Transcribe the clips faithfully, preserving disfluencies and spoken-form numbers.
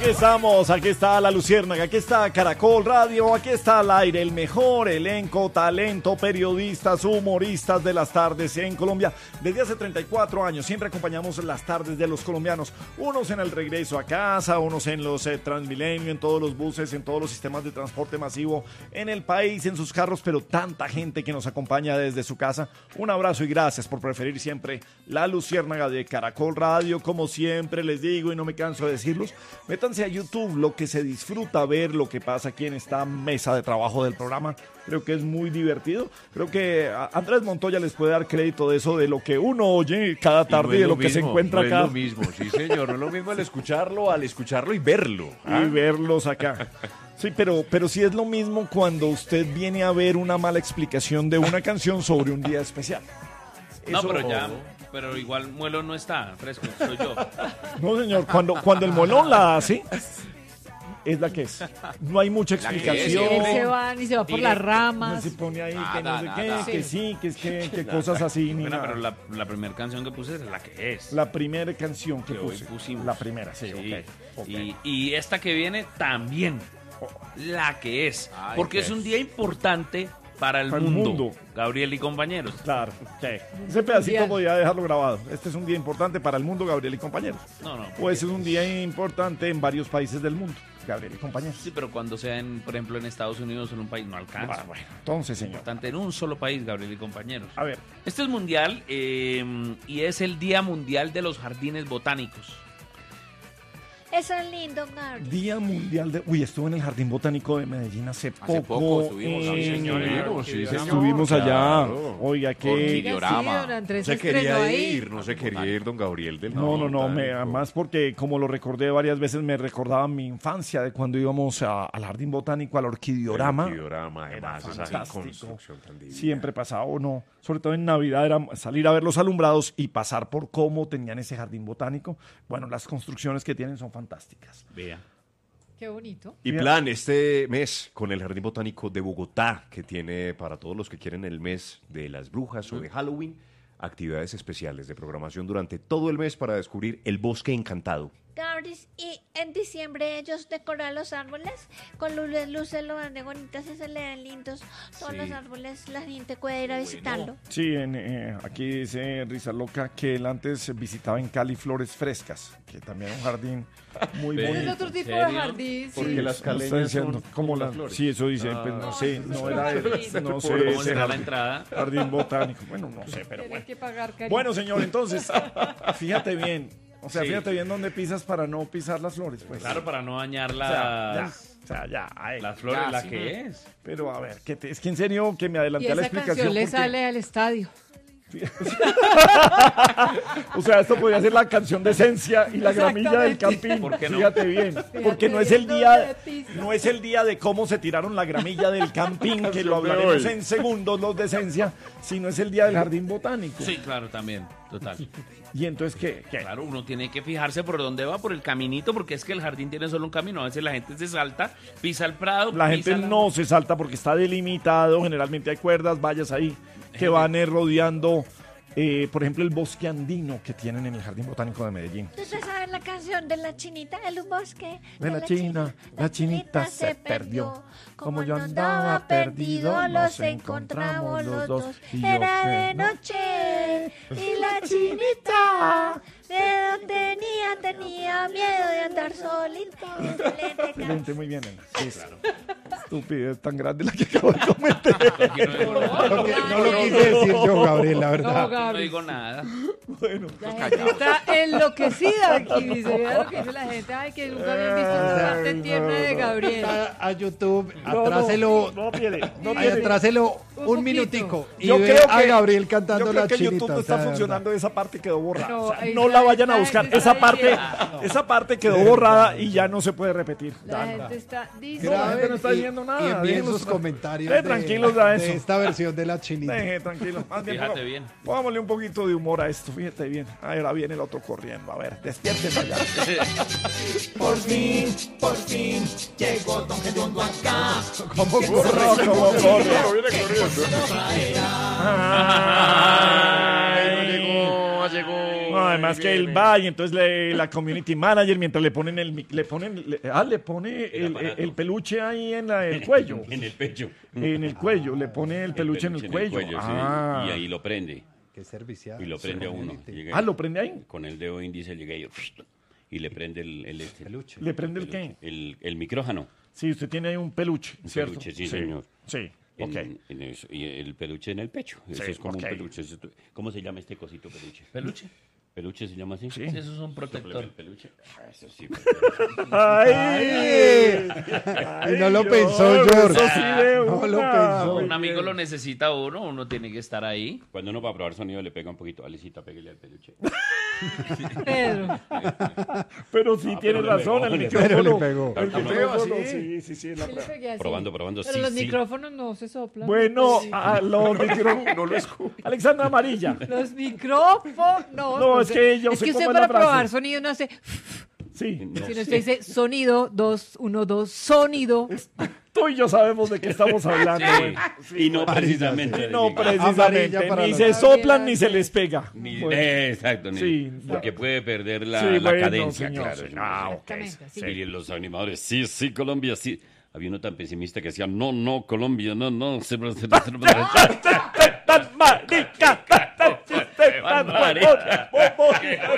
Aquí estamos, aquí está La Luciérnaga, aquí está Caracol Radio, aquí está al aire el mejor elenco, talento, periodistas, humoristas de las tardes en Colombia. Desde hace treinta y cuatro años siempre acompañamos las tardes de los colombianos, unos en el regreso a casa, unos en los eh, Transmilenio, en todos los buses, en todos los sistemas de transporte masivo, en el país, en sus carros, pero tanta gente que nos acompaña desde su casa. Un abrazo y gracias por preferir siempre La Luciérnaga de Caracol Radio. Como siempre les digo y no me canso de decirlos, métanse a YouTube, lo que se disfruta ver lo que pasa aquí en esta mesa de trabajo del programa. Creo que es muy divertido. Creo que Andrés Montoya les puede dar crédito de eso, de lo que uno oye cada tarde, no y de lo, lo que mismo, se encuentra no acá. No es lo mismo, sí señor, no es lo mismo al escucharlo, al escucharlo y verlo. ¿Ah? Y verlos acá. Sí, pero, pero sí es lo mismo cuando usted viene a ver una mala explicación de una canción sobre un día especial. No, eso, pero ya, pero igual Muelo no está fresco, soy yo. No, señor, cuando, cuando el Muelón la hace, es la que es. No hay mucha explicación. Él se va ni se va por las ramas. Se pone ahí nada, que no sé nada, qué, nada. que sí, que es que, que cosas así. Ni Bueno, nada. pero la, la primera canción que puse es la que es. La primera canción que, que puse. hoy pusimos. La primera, sí, sí. ok. okay. Y, y esta que viene también. La que es. Ay, porque es un día importante para el, para el mundo, mundo. Gabriel y compañeros. Claro, sí. Ese pedacito podía dejarlo grabado. Este es un día importante para el mundo, Gabriel y compañeros. No, no. O ese es un día importante en varios países del mundo, Gabriel y compañeros. Sí, pero cuando sea, en, por ejemplo, en Estados Unidos o en un país, no alcanza. Ah, bueno, entonces, señor. Importante en un solo país, Gabriel y compañeros. A ver. Este es mundial eh, y es el Día Mundial de los Jardines Botánicos. Eso es lindo, Gabriel. Día Mundial de... Uy, estuve en el Jardín Botánico de Medellín hace poco. Hace poco estuvimos, eh, sí, señor. Sí, señor. Estuvimos allá. Claro. Oiga, qué... Orquidiorama. Sí, don Andrés se se estrenó quería ahí. ir, no se quería ir, don Gabriel. Del No, no, no, me, botánico. además porque como lo recordé varias veces, me recordaba mi infancia de cuando íbamos a- al Jardín Botánico, al Orquidiorama. El Orquidiorama, además, Era esa fantástico. construcción tan divina. Siempre pasaba, o no, sobre todo en Navidad, era salir a ver los alumbrados y pasar por cómo tenían ese jardín botánico. Bueno, las construcciones que tienen son fantásticas. Vea. Qué bonito. Y plan este mes con el Jardín Botánico de Bogotá, que tiene para todos los que quieren el mes de las brujas o de Halloween, actividades especiales de programación durante todo el mes para descubrir el bosque encantado. Gabriel, y en diciembre ellos decoran los árboles con luces, luces lo van de bonitas y se le ven lindos. Todos Sí. los árboles, la gente puede ir a visitarlo. Sí, en, eh, aquí dice Risa Loca que él antes visitaba en Cali Flores Frescas, que también es un jardín muy Pero- Es bonito. otro tipo ¿En de serio? jardín, Porque sí. las No caleñas estoy diciendo, son como como la- las flores. Sí, eso dice, Ah. pues no No, sé, eso es no otro era jardín. no sé, ¿Cómo ese será la jardín, entrada? jardín botánico. Bueno, no sé, pero Tienes bueno. que pagar cariño. Bueno, señor, entonces, fíjate bien. O sea, Sí. fíjate bien dónde pisas para no pisar las flores, pues. Claro, para no dañar O sea, ya, las, o sea, ya, ay. las flores, Ya, la sí, que ¿no? es. Pero a ver, que te- es que en serio que me adelanté Y a la esa explicación. canción le porque- sale al estadio. O sea, esto podría ser la canción de Esencia y la gramilla del Exactamente. Campín. ¿Por qué no? Fíjate bien, porque no es el día, no es el día de cómo se tiraron la gramilla del Campín, que lo hablaremos en segundos los de Esencia, sino es el día del Jardín Botánico. Sí, claro, también, total. Y entonces, ¿qué? ¿Qué? Claro, uno tiene que fijarse por dónde va, por el caminito, porque es que el jardín tiene solo un camino. A veces la gente se salta, pisa el prado. La pisa gente no se salta porque está delimitado, generalmente hay cuerdas, vallas ahí que van eh, rodeando, eh, por ejemplo, el bosque andino que tienen en el Jardín Botánico de Medellín. ¿Tú te sabes la canción de la chinita del bosque? De la china, la chinita se perdió. Como yo andaba perdido, los encontramos los dos. Y yo Era sé, de ¿no? noche y la chinita de donde tenía, tenía miedo de andar solito. Excelente Excelente, muy bien, Nena. Sí, claro. Estupidez tan grande la que acabo de cometer. Aquí no digo nada. No, no lo quise decir yo, Gabriel, la No, verdad. No Gabriel. digo nada. Bueno, La gente está enloquecida aquí, dice. Mira lo que dice la gente. Ay, que nunca habían visto esta parte tierna de Gabriel. A, a YouTube, no, atráselo, no, no tiene, no ay, tiene. atráselo Un un, poquito. minutico y Yo ve creo a que- Gabriel cantando Yo creo la que chinita. YouTube no o está sea, de funcionando, esa parte quedó borrada. No, O sea, ahí no está, la vayan a la buscar. gente Esa está parte, diciendo. esa parte quedó borrada y ya no se puede repetir. La Ya, gente está No, dice. la gente no está y- diciendo nada, Y envíen déjenlos sus tra- comentarios Eh, tranquilos de de eso. esta versión de la chinita. Deje, tranquilo. Más bien, Fíjate ponga- bien. Pongámosle un poquito de humor a esto, fíjate bien. Ahora viene el otro corriendo. A ver, despiértense allá. Por fin, por fin, llegó Don Gediondo acá. ¿Cómo corre? ¿Cómo corre? Ay, no llegó, llegó. No, además que él va y entonces le, la community manager mientras le ponen el mic- le ponen le- ah le pone el, el- el peluche ahí en la- el cuello. En el pecho. En el cuello, le pone el peluche, en el cuello. sí, ah. y ahí lo prende. Qué servicial. Y lo prende a uno. Community. Llega Ah, y- ¿lo prende ahí? Con el dedo índice llega y, y le prende el, el, este, Peluche. ¿Le prende el qué? el, el micrófono. Sí, usted tiene ahí un peluche, Un ¿cierto? peluche, sí, señor. Sí, En, ok. en eso, y el peluche en el pecho. Eso Sí, es como ok. un peluche. Eso- ¿Cómo se llama este cosito peluche? ¿Peluche? ¿Peluche se llama así? Sí. Sí, eso es un protector. El peluche. Ah, eso sí. ¡Ay! Y no lo pensó, George. Eso sí de No lo una. pensó. Un amigo lo necesita uno, uno tiene que estar ahí. Cuando uno va a probar sonido le pega un poquito. Alicita, pégale al peluche. Pedro. Pero sí tiene le razón, pegó, el le micrófono. Pero le pegó. El Tanto no. micrófono, sí, sí, sí. la- Sí le pegué así. Probando, probando, Pero sí, los sí. micrófonos no se soplan. Bueno, Sí. a los micrófonos. No lo escucho. Alexandra Amarilla. Los micrófonos. No, No, es que yo es sé que cómo usted es la para frase. probar sonido no hace. Sí. No Si sé. usted dice sonido, dos, uno, dos, sonido. Tú y yo sabemos de qué estamos hablando. Sí. bueno. Y no precisamente. No, de- precisamente. Amarilla para Ni la- se soplan ni se les pega. Ni- Bueno. eh, exacto, ni- Sí. porque puede perder la, Sí, la bueno, cadencia, señor, claro. sí. señor. Ah, ok. Exactamente, sí. Y los animadores, sí, sí, Colombia, sí. Había uno tan pesimista que decía, no, no, Colombia, no, no. se- se- se- Tan marica, tan- tan chiste, tan marica. bobo,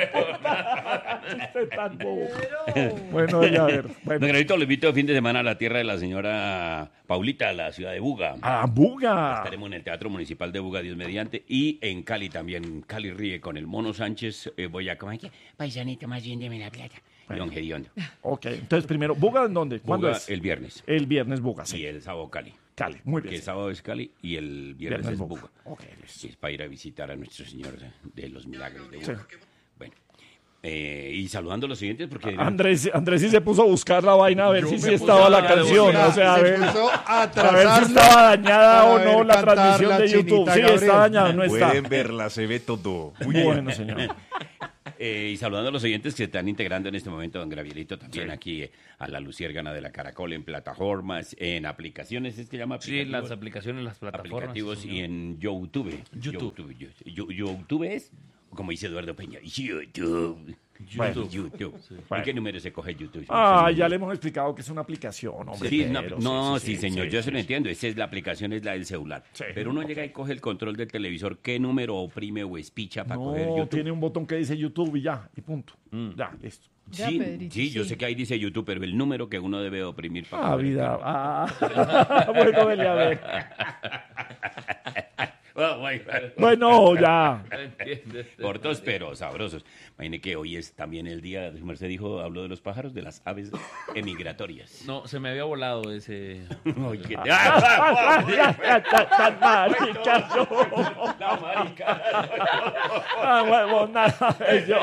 chiste tan bobo. Bueno, ya a ver. Don Bueno. Granito, lo invito el fin de semana a la tierra de la señora Paulita, a la ciudad de Buga. ¡Ah, Buga! Estaremos en el Teatro Municipal de Buga, Dios mediante, y en Cali también. Cali ríe con el Mono Sánchez, eh, voy a comer aquí, paisanito más bien de la plata. Y Don Gediondo. Ok, entonces primero, ¿Buga en dónde? ¿Cuándo Buga es? el viernes. El viernes Buga, Y sí. el sábado Cali. Cali, muy Que bien. el sábado es Cali y el viernes, Viernes es Buga. Buga. Ok, listo. Y es para ir a visitar a nuestro Señor de los Milagros de Sí. Buga. Bueno, eh, y saludando a los siguientes porque... Andrés, Andrés sí se puso a buscar la vaina a ver Yo si me sí puse estaba a la buscar, canción. o O sea, a se ver, puso a a ver si atrasarlo estaba dañada para o no ver la cantar transmisión la de YouTube. Chinita Sí, Gabriel. está dañada, no está. Pueden verla, se ve todo. Muy bien. Bueno, señor. Eh, y saludando a los oyentes que se están integrando en este momento, don Gravielito, también aquí eh, a la Luciérgana de la Caracol, en plataformas, en aplicaciones, ¿es que llama? Sí, aplicativos? las aplicaciones, las plataformas. aplicativos sí, y señor. en YouTube. YouTube. YouTube, Yo- YouTube es, como dice Eduardo Peña, YouTube. Bueno. YouTube. Bueno. ¿En qué número se coge YouTube? Ah, Sí, ya le hemos explicado que es una aplicación, hombre. Sí, no, pero no, sí, señor, sí, yo sí, se lo sí. entiendo. Esa es la aplicación, es la del celular. Sí. Pero uno llega y coge el control del televisor, ¿qué número oprime o espicha para coger No, YouTube? tiene un botón que dice YouTube y ya, y punto. Ya, listo. Ya, Sí, Pedrito, sí, yo sí. sé que ahí dice YouTube, pero el número que uno debe oprimir para Ah, coger el vida. canal. Ah, bueno, vele a ver. Ah, bueno. Bueno, ya. ¿Entiendes? Cortos pero sabrosos. Imagine que hoy es también el día, su merced dijo, habló de los pájaros, de las aves emigratorias. No, se me había volado ese. Ay, qué- Ah, ya, ya, ya, tan marica, yo. La marica. Ah, huevo, nada de yo.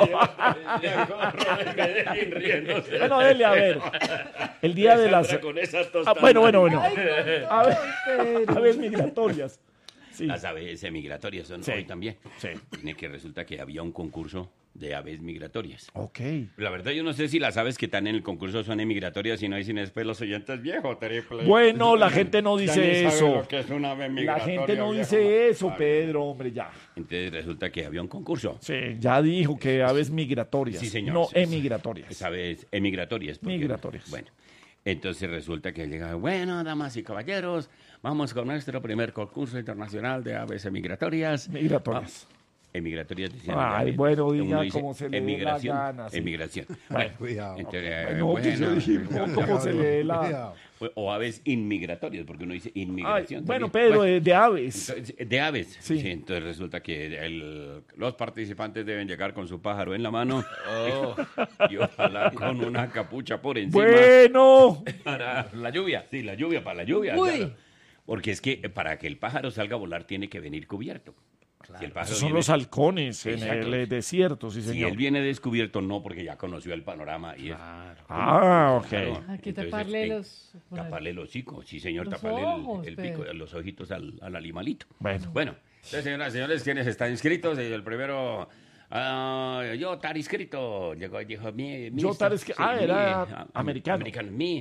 riéndose. Bueno, dele a ver. El día de las. Con esas Ah, tostadas. bueno, bueno, bueno. Ay, A ver, Pedro. aves migratorias. Sí. Las aves emigratorias son Sí. hoy también. Sí. Tiene que resulta que había un concurso de aves migratorias. Ok. La verdad yo no sé si las aves que están en el concurso son emigratorias y no dicen después los oyentes viejos. triple. Bueno, la gente no Ya dice ni saben eso. lo que es una ave La migratoria, gente no viejo. dice eso, Pedro, hombre, ya. Entonces resulta que había un concurso. Sí, ya dijo que aves migratorias. Sí, señor. No Sí, sí. emigratorias. Es aves emigratorias. porque- Migratorias. Bueno, entonces resulta que llega, bueno, damas y caballeros, vamos con nuestro primer concurso internacional de aves emigratorias. Migratorias. Emigratorias. decían, Ay, ya, bueno, uno diga dice como se le dé la emigración, gana, sí. Emigración. Bueno, cuidado. entonces, Bueno, que yo dije, bueno, ¿cómo se le dé la...? Cuidado. o aves inmigratorias, porque uno dice Ay, inmigración. bueno, también. Pedro, de, de aves. Entonces, de aves. Sí. Sí. Entonces resulta que el- los participantes deben llegar con su pájaro en la mano Oh, y ojalá con una capucha por encima. Bueno. Para la lluvia. Sí, la lluvia, para la lluvia. Uy. claro. Porque es que eh, para que el pájaro salga a volar tiene que venir cubierto. Si el pájaro Esos son viene- los halcones en Exacto. el eh, desierto, sí, Si señor. él viene descubierto, no, porque ya conoció el panorama. Y es- Ah, ok. Claro. Hay que Entonces, taparle eh, los- Taparle los hocicos, sí, señor, Los taparle el- ojos, el, pico, Pedro. los ojitos al, al animalito. Bueno. Bueno, entonces, señoras y señores, ¿quiénes están inscritos? El primero, ah, yo estar inscrito. Llegó y dijo, mi, mi- Yo estar inscri- ah, era americano. Americano. Mi,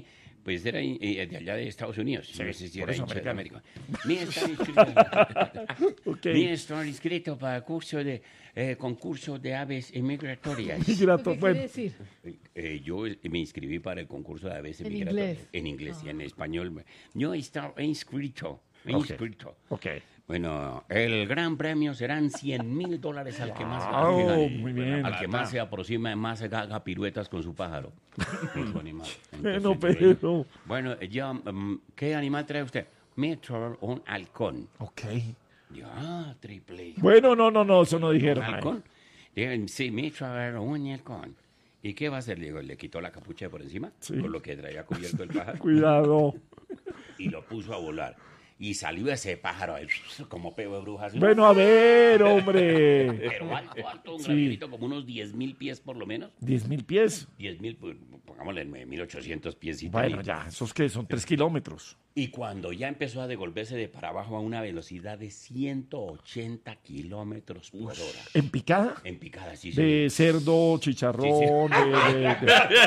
Pues era eh, de allá de Estados Unidos. Sí, no sé si por era eso hincha de americano. América. Mira, está inscrito, Ok. mira, estoy inscrito para curso de, eh, concurso de aves migratorias. Migrato, ¿Qué bueno. quiere decir? Eh, yo me inscribí para el concurso de aves En migratorias. inglés. En inglés y en español. Yo estaba inscrito. Inscrito. Ok. Bueno, el gran premio serán cien mil dólares al que más Wow, al muy bien. al que más se aproxima, más se haga piruetas con su pájaro. Con su animal. Bueno, Entonces, yo- pero... Bueno, yo, mm, ¿qué animal trae usted? Me trae un halcón. Ok. Yo, ah, triple. Bueno, no, no, no, eso no ¿Un dijeron. ay. halcón? Digo, sí, me trae un halcón. ¿Y qué va a hacer? Le digo, le quitó la capucha de por encima, Sí. con lo que traía cubierto el pájaro, Cuidado. y lo puso a volar. Y salió ese pájaro ahí, como peo de brujas. Bueno, a ver, hombre. Pero alto, alto, un Sí. gravierito como unos diez mil pies por lo menos. Diez mil pies. diez mil, pues, pongámosle mil ochocientos pies. y Bueno, tal. ya, ¿esos qué? Son tres kilómetros. Y cuando ya empezó a devolverse de para abajo a una velocidad de ciento ochenta kilómetros por hora. ¿En picada? En picada, sí, De sí. cerdo, chicharrón, de... de-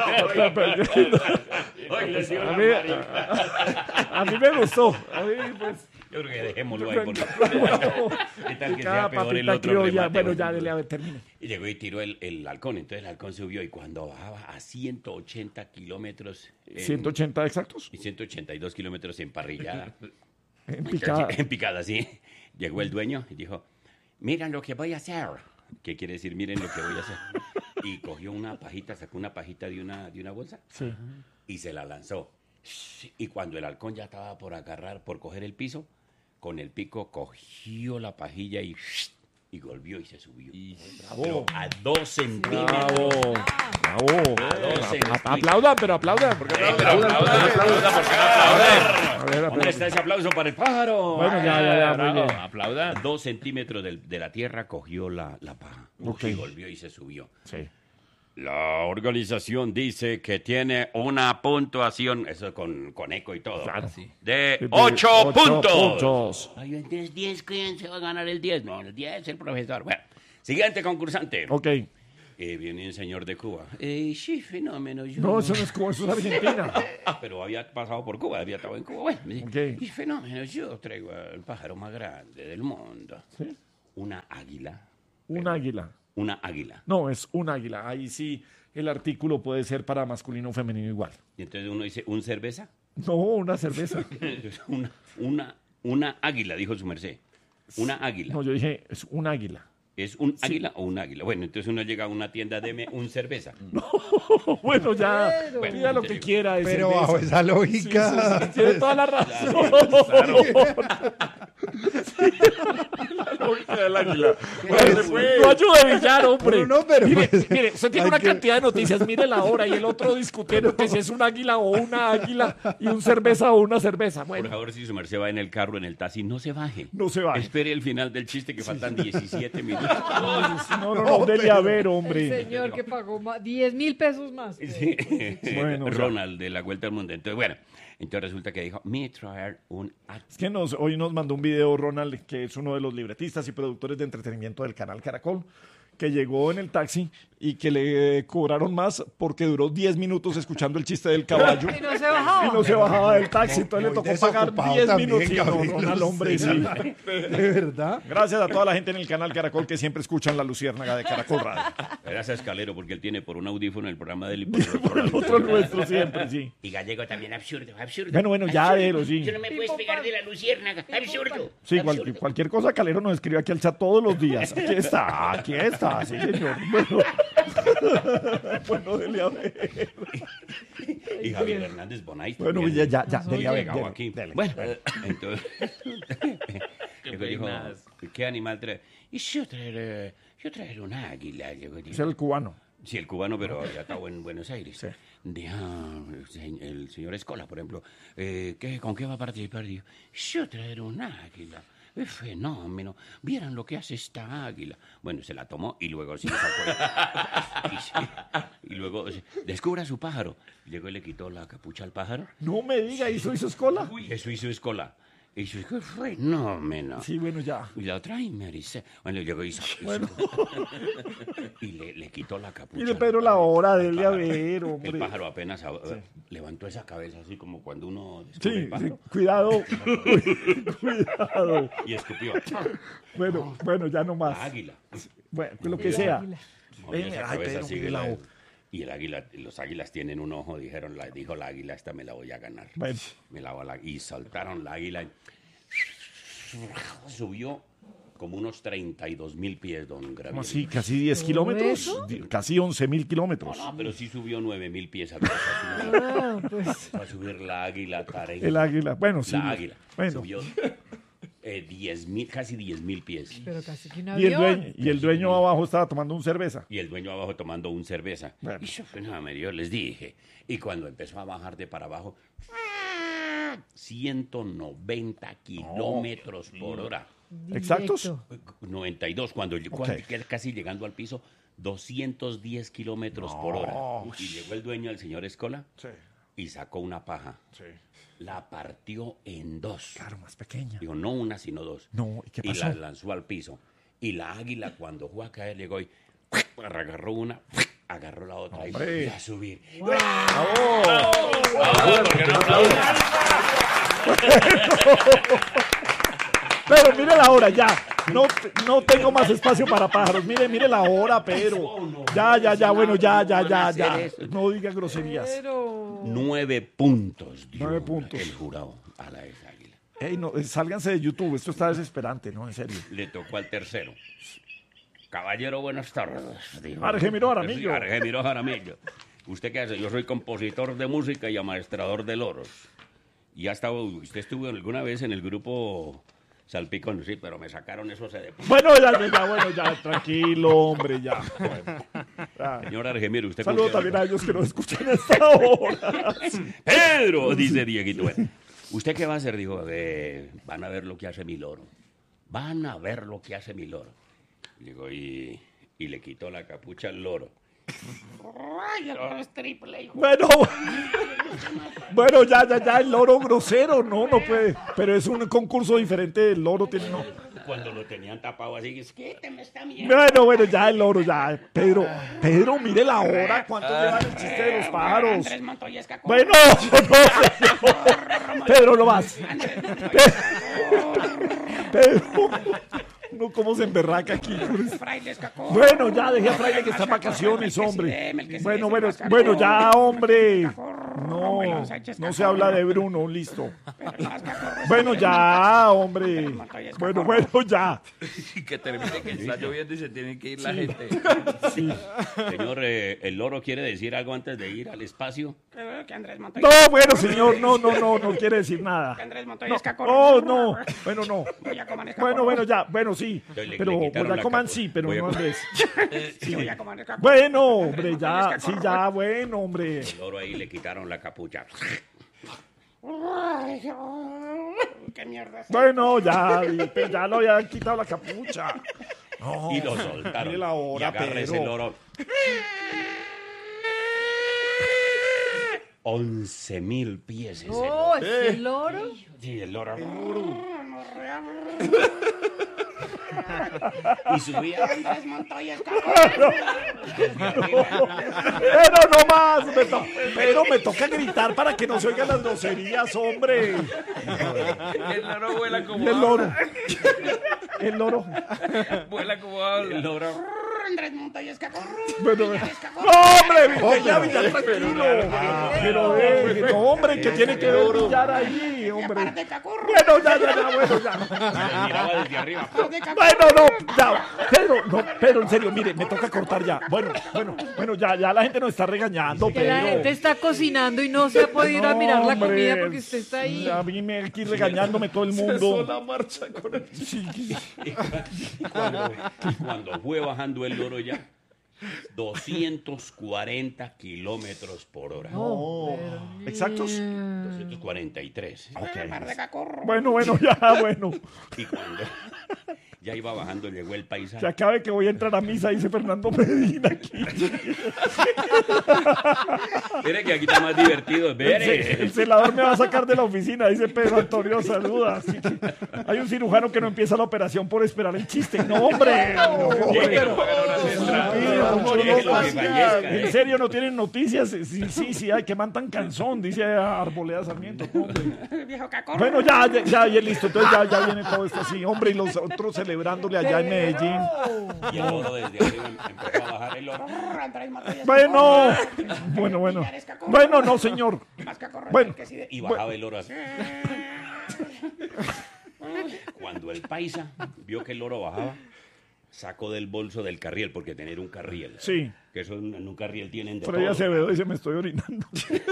de- A mí, a, a mí me gustó. A mí, pues... Yo creo que dejémoslo ahí. Porque... ¿Qué tal que Cada sea peor el papita otro criolla. remate? Bueno, ya, dele, a ver, termine. Y llegó y tiró el, el halcón. Entonces el halcón subió y cuando bajaba a ciento ochenta kilómetros... en- ¿ciento ochenta exactos? y ciento ochenta y dos kilómetros en parrillada. En picada. En picada, sí. Llegó el dueño y dijo, miren lo que voy a hacer. ¿Qué quiere decir? Miren lo que voy a hacer. Y cogió una pajita, sacó una pajita de una, de una bolsa Sí. y se la lanzó. Y cuando el halcón ya estaba por agarrar, por coger el piso, con el pico cogió la pajilla y, y volvió y se subió. Pero a dos centímetros. Bravo. Bravo. dos A- centímetros. a- Aplaudan, pero aplaudan. Eh, pero aplaudan, aplaudan, ¿por qué no aplauden? A ver, ¿Dónde aplaudan. está ese aplauso para el pájaro? Bueno, ya, ya, ya, muy Bravo, bien. aplauda. A dos centímetros del- de la tierra cogió la, la paja. Ok. Y volvió y se subió. Sí. La organización dice que tiene una puntuación, eso con, con eco y todo, Claro. de De ocho ocho puntos. puntos. Ay, entonces diez, ¿quién se va a ganar el diez? No, el diez, el profesor. Bueno, siguiente concursante. Ok. Eh, viene un señor de Cuba. Eh, sí, fenómeno. Yo No, eso no es Cuba, eso es Argentina. Ah, pero había pasado por Cuba, había estado en Cuba. Bueno, me dice, Ok. y fenómeno, yo traigo el pájaro más grande del mundo. ¿Sí? Una águila. Un águila. Una águila. No, es un águila. Ahí sí el artículo puede ser para masculino o femenino igual. Y entonces uno dice, ¿un cerveza? No, una cerveza. una, una, una águila, dijo su merced. Una águila. No, yo dije, es un águila. ¿Es un águila o un águila? Bueno, entonces uno llega a una tienda, deme un cerveza. Bueno, ya, Pero- pida lo que quiera. de Pero cerveza. bajo esa lógica. Sí, sí, sí, tiene toda la razón. La lógica del águila. Pues, No ayude, Villar, hombre. No, no, pero mire, pues, mire, usted tiene hay una que- cantidad de noticias, mire la hora y el otro discutiendo que si es un águila o una águila y un cerveza o una cerveza. Por Bueno, favor, si su merced va en el carro, en el taxi, no se baje. no se va. Espere el final del chiste que faltan diecisiete minutos. No, no, no, dele a ver, El hombre. señor que pagó más, diez mil pesos más. Sí. Bueno, ya. Ronald de la Vuelta al Mundo. Entonces, bueno, entonces resulta que dijo, me traer un águila. Es que nos, hoy nos mandó un video Ronald, que es uno de los libretistas y productores de entretenimiento del canal Caracol, que llegó en el taxi y que le cobraron más porque duró diez minutos escuchando el chiste del caballo Y no se bajaba. y no se bajaba del taxi, entonces le Muy tocó pagar desocupado diez también, minutos. Sí, no, Gabriel, Ronald, hombre, sí. ¿De verdad? Gracias a toda la gente en el canal Caracol que siempre escuchan La Luciérnaga de Caracol Radio. Gracias, Escalero, porque él tiene por un audífono el programa del y por el otro El otro nuestro siempre, sí. Y Gallego también, absurdo, absurdo. Bueno, bueno, ya, Absurdo. Dero, sí. Tú no me puedes pegar de la luciérnaga, absurdo. Sí, cual- absurdo. cualquier cosa Calero nos escribe aquí al chat todos los días. Aquí está, aquí está, sí, señor. Bueno, bueno, dele a ver. Y Javier Hernández Bonais. Bueno, también. ya, ya, ya, Está dele a ver. pegado dele, aquí. dele. Bueno, entonces, Qué luego dijo, peinas. ¿qué animal trae? Y yo traer, yo traer un águila. Luego dijo, Es el cubano. sí, el cubano, pero ya estaba en Buenos Aires. Sí. Dijo, el se- el señor Escola, por ejemplo, eh, ¿qué, ¿con qué va a participar? Dijo, yo traer un águila. Es fenómeno. Vieran lo que hace esta águila. Bueno, se la tomó y luego sí sacó. y, sí, y luego sí, descubra su pájaro. Llegó y le quitó la capucha al pájaro. No me diga, ¿hizo hizo escola? Eso hizo Escola. Y yo, qué fenómeno. Sí, bueno, ya. Y la otra, ay, me ericé. Bueno, llegó y, Bueno. y le, le quitó la capucha. Mire, Pedro, la hora, Al dele a pájaro. ver, hombre. El pájaro apenas eh, levantó esa cabeza así como cuando uno descubre Sí, el pájaro. sí, cuidado. Cuidado. Y escupió. Bueno, bueno, ya no más. La águila. Bueno, lo que sea. Movió Ven, esa ay, cabeza Pedro, así, mire la la- o- y el águila, los águilas tienen un ojo, dijeron, la, dijo la águila, esta me la voy a ganar. Bueno. Me la voy a la- y soltaron la águila. y subió como unos treinta y dos mil pies, don ¿Cómo Graviel. así? ¿Casi diez kilómetros? eso? Di- Casi once mil No, kilómetros. no, pero sí subió nueve mil pies. A, subir, Ah, pues. a subir la águila Tarey. El águila. Bueno, sí. La águila. Bueno. Subió eh, diez mil, casi diez mil pies. Pero casi que un Y el, avión. dueño, y el dueño abajo estaba tomando un cerveza. Y el dueño abajo tomando un cerveza. Bueno. Y yo, fue nada, me dio, les dije. Y cuando empezó a bajar de para abajo, ciento noventa kilómetros por hora. ¿Exactos? Directo. noventa y dos, cuando, llegó- Ok. casi llegando al piso, doscientos diez kilómetros por hora. Y llegó el dueño, el señor Escola, Sí, y sacó una paja. sí. La partió en dos. Claro, más pequeña. Digo, no una, sino dos. No, ¿y qué Y pasó? la lanzó al piso. Y la águila, cuando fue a caer, llegó y agarró una, agarró la otra y Hombre. volvió a subir. Pero mire la hora, ya. No, no tengo más espacio para pájaros. Mire, mire la hora, Pedro. Ya, ya, ya, bueno, ya, ya, ya, ya. No diga groserías. Pero. Nueve puntos dio Nueve puntos. el jurado a la ex águila. Ey, no, eh, sálganse de YouTube. Esto está desesperante, ¿no? En serio. Le tocó al tercero. Caballero, buenas tardes. dijo. Argemiro Jaramillo. Sí, Argemiro Jaramillo. ¿Usted qué hace? Yo soy compositor de música y amaestrador de loros. Y ha estado, usted estuvo alguna vez en el grupo Salpicón, sí, pero me sacaron esos de... Bueno, ya, ya, ya, bueno, ya, tranquilo, hombre, ya. Bueno, ya. Señor Argemiro, usted... Saludos con qué- también a ellos que nos escuchan a esta hora. Pedro, dice Dieguito. Bueno, ¿usted qué va a hacer? Dijo, "Eh, van a ver lo que hace mi loro. Van a ver lo que hace mi loro. Digo, y, y le quitó la capucha al loro. Ay, el loro es triple, hijo. Bueno, bueno, ya, ya, ya, el loro grosero, no, no puede. Pero es un concurso diferente, el loro tiene, no. Cuando lo tenían tapado así, es que te me está viendo. Bueno, bueno, ya el loro, ya. Pedro, Pedro, mire la hora, ¿cuánto lleva el chiste de los pájaros? Andrés Montoyesca, Bueno, no, señor. Pedro, lo vas. Pedro, no, cómo se emberraca aquí. Frailes Cacó. Bueno, ya dejé a Fraile que está en vacaciones, hombre. Bueno, bueno, bueno, ya, hombre. No, no se habla de Bruno, listo. Bueno, ya, hombre. Bueno, bueno, ya. Que termine que está lloviendo y se tiene que ir la gente. Señor, eh, ¿el loro quiere decir algo antes de ir al espacio? No, bueno, señor, no, no, no, no quiere decir nada. No, oh, no, bueno, no. Bueno, bueno, ya, bueno, sí. Entonces le- Pero le quitaron la Boyacoman capa. sí, pero no Boyacoman. Andrés. Sí. Bueno, hombre, ya, sí, ya, bueno, hombre. El loro ahí le quitaron la capucha. ¿Qué mierda es? Bueno, ya, y- ya lo habían quitado la capucha. No, Y lo soltaron. mire la hora, y agarra ese Pedro. loro. Once mil pies ese loro. No, ¿es el loro? Sí, el loro. Y subía Andrés Montoya. Pero no más, me to- pero me toca gritar para que no se oigan las groserías, hombre. El loro vuela como Y el loro. habla. El loro. Vuela como habla. El loro. Andrés Montoya escapó. Bueno, no, hombre, mi ya, Villar, tranquilo. Pero, eh, no, hombre, que tiene que ver Villar ahí, hombre. Bueno, ya, ya, ya, bueno, ya. Miraba desde arriba. Bueno, no, ya, Pedro, no, Pedro, en serio, mire, me toca cortar ya. Bueno, bueno, bueno, ya, ya la gente nos está regañando, Que la Pedro. gente está cocinando y no se ha podido ir a mirar la Hombre, comida porque usted está ahí. A mí me aquí regañándome todo el mundo. la marcha con el... Sí, Cuando, cuando fue bajando el loro ya, doscientos cuarenta kilómetros por hora. no. ¿Exactos? doscientos cuarenta y tres. Bueno, bueno, ya, bueno. Y cuando, Ya iba bajando, llegó el paisa. Que acabe que voy a entrar a misa, dice Fernando Medina aquí. Mire que aquí está más divertido. El, ce- el celador me va a sacar de la oficina, dice Pedro Antonio, saluda. Así que hay un cirujano que no empieza la operación por esperar el chiste. ¡No, hombre! No, hombre. ¿En serio no tienen noticias? Sí, sí, sí, hay que mandan canzón, dice Arboleda Sarmiento. No, hombre. Bueno, ya, ya, ya, ya, listo. Entonces ya, ya viene todo esto así, hombre, y los otros celebrándole allá en Medellín. Y el oro desde arriba empezó a bajar el oro. Bueno, bueno, bueno. Bueno, no, señor. Bueno, Y bajaba el oro así. Cuando el paisa vio que el oro bajaba, sacó del bolso del carriel, porque tener un carriel. Sí. Que eso en en un carriel tienen de Freddy todo. Acevedo dice, me estoy orinando.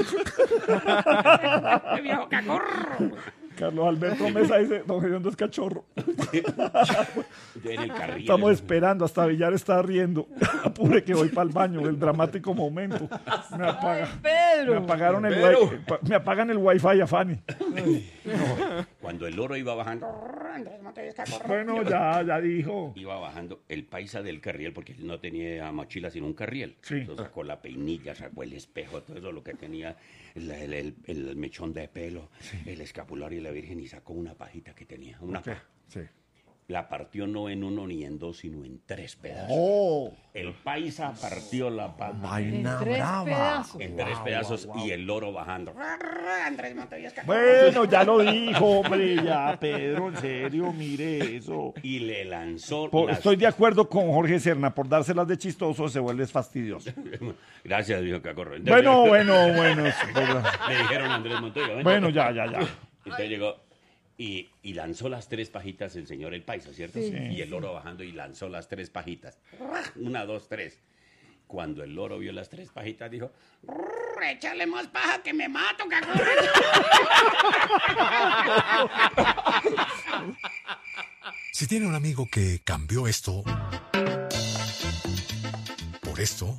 ¡Qué viejo cacorro! Carlos Alberto Mesa dice, don Gediondo es cachorro. En el carriel. Estamos esperando, hasta Villar está riendo. Apure que voy para el baño, el dramático momento. Me, apaga, me apagaron el wi- pa- me apagan el wifi a Fanny. Cuando el oro iba bajando, Bueno, ya, ya dijo. iba bajando el paisa del carriel, porque él no tenía mochila sino un carriel. Sí. Entonces sacó la peinilla, sacó el espejo, todo eso, lo que tenía, el, el, el- el mechón de pelo, el escapulario y la virgen, y sacó una pajita que tenía, una paja. Sí. La partió no en uno ni en dos, sino en tres pedazos. Oh, El paisa partió la paja vaina tres brava. pedazos. en tres pedazos y el loro bajando. Bueno, ya lo dijo, hombre, ya, Pedro, en serio, mire eso. Y le lanzó Por- las... estoy de acuerdo con Jorge Serna, por dárselas de chistoso se vuelve fastidioso. Gracias, viejo Cacorro. Bueno, bueno, bueno. es verdad. Le dijeron a Andrés Montoya. "Vente". Bueno, ya, ya, ya. Entonces llegó y, y lanzó las tres pajitas el señor el paisa, ¿cierto? Sí. Y el loro bajando y lanzó las tres pajitas. Una, dos, tres. Cuando el loro vio las tres pajitas, dijo, échale más paja que me mato, Cacorro. Si tiene un amigo que cambió esto por esto,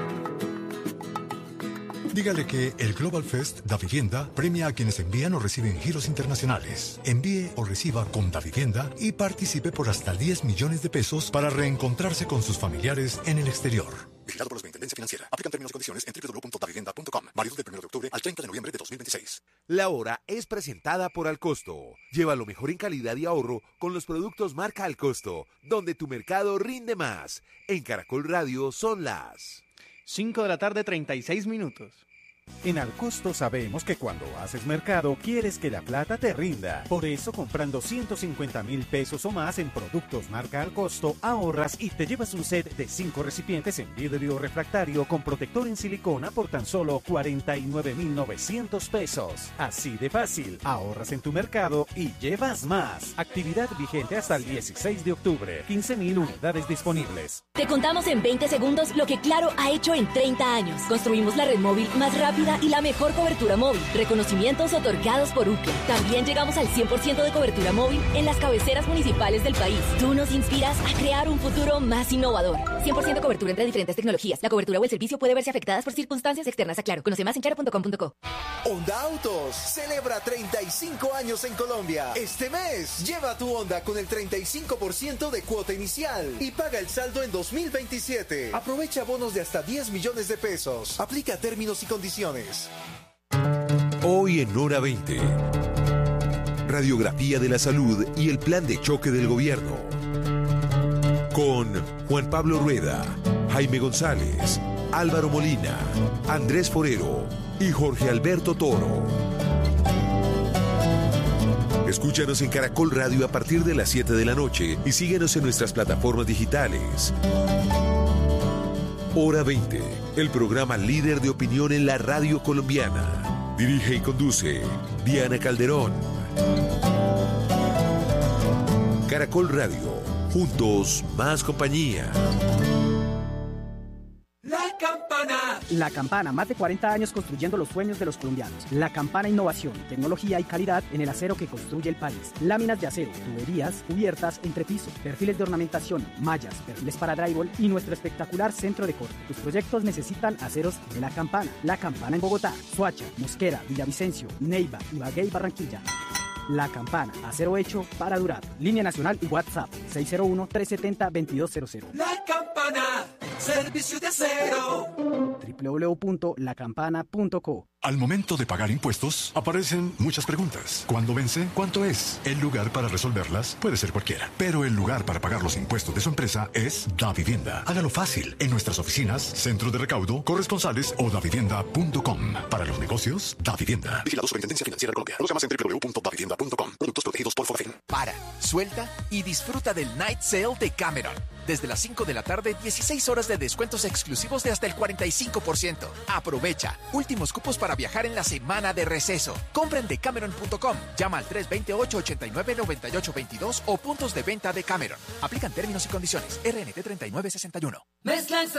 dígale que el Global Fest Da Vivienda premia a quienes envían o reciben giros internacionales. Envíe o reciba con Da Vivienda y participe por hasta diez millones de pesos para reencontrarse con sus familiares en el exterior. Vigilado por la Superintendencia Financiera. Aplican términos y condiciones en doble u doble u doble u punto da vivienda punto com. Válido del primero de octubre al treinta de noviembre de dos mil veintiséis. La hora es presentada por Alcosto. Lleva lo mejor en calidad y ahorro con los productos marca Alcosto, donde tu mercado rinde más. En Caracol Radio son las cinco de la tarde, treinta y seis minutos. En Alcosto sabemos que cuando haces mercado quieres que la plata te rinda. Por eso, comprando ciento cincuenta mil pesos o más en productos marca Alcosto, ahorras y te llevas un set de cinco recipientes en vidrio refractario con protector en silicona por tan solo cuarenta y nueve mil novecientos pesos. Así de fácil, ahorras en tu mercado y llevas más. Actividad vigente hasta el dieciséis de octubre. quince mil unidades disponibles. Te contamos en veinte segundos lo que Claro ha hecho en treinta años. Construimos la red móvil más rápida y la mejor cobertura móvil. Reconocimientos otorgados por Ookla. También llegamos al cien por ciento de cobertura móvil en las cabeceras municipales del país. Tú nos inspiras a crear un futuro más innovador. cien por ciento cobertura entre diferentes tecnologías. La cobertura o el servicio puede verse afectadas por circunstancias externas a Claro. Conoce más en claro punto com punto co. Honda Autos celebra treinta y cinco años en Colombia. Este mes, lleva tu Honda con el treinta y cinco por ciento de cuota inicial y paga el saldo en dos mil veintisiete. Aprovecha bonos de hasta diez millones de pesos. Aplica términos y condiciones. Hoy en Hora veinte. Radiografía de la salud y el plan de choque del gobierno. Con Juan Pablo Rueda, Jaime González, Álvaro Molina, Andrés Forero y Jorge Alberto Toro. Escúchanos en Caracol Radio a partir de las siete de la noche y síguenos en nuestras plataformas digitales. Hora veinte, el programa líder de opinión en la radio colombiana. Dirige y conduce Diana Calderón. Caracol Radio, juntos más compañía. La Campana. La Campana, más de cuarenta años construyendo los sueños de los colombianos. La Campana, innovación, tecnología y calidad en el acero que construye el país. Láminas de acero, tuberías, cubiertas, entrepiso, perfiles de ornamentación, mallas, perfiles para drywall y nuestro espectacular centro de corte. Tus proyectos necesitan aceros de La Campana. La Campana en Bogotá, Soacha, Mosquera, Villavicencio, Neiva, Ibagué y Barranquilla. La Campana, acero hecho para durar. Línea nacional y WhatsApp seis cero uno, tres siete cero, dos dos cero cero. La Campana, servicio de acero. doble u doble u doble u punto la campana punto co. Al momento de pagar impuestos, aparecen muchas preguntas. ¿Cuándo vence? ¿Cuánto es? El lugar para resolverlas puede ser cualquiera, pero el lugar para pagar los impuestos de su empresa es Davivienda. Hágalo fácil en nuestras oficinas, centro de recaudo, corresponsales o davivienda punto com. Para los negocios, Davivienda. Vigilado Superintendencia Financiera de Colombia. Conozca más en doble u doble u doble u punto davivienda punto com. Productos protegidos por Fogafín. Para, suelta y disfruta del Night Sale de Cameron. Desde las cinco de la tarde, dieciséis horas de descuentos exclusivos de hasta el cuarenta y cinco por ciento. Aprovecha. Últimos cupos para viajar en la semana de receso. Compra en decameron punto com. Llama al tres dos ocho, ocho nueve, nueve ocho dos dos o puntos de venta de Cameron. Aplican términos y condiciones. R N T treinta y nueve sesenta y uno. Mezcla